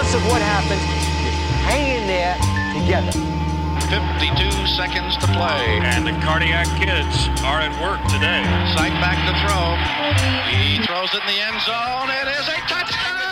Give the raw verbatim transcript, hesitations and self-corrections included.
regardless of what happens, you hang in there together. fifty-two seconds to play. And the cardiac kids are at work today. Sight back to throw. He throws it in the end zone. It is a touchdown!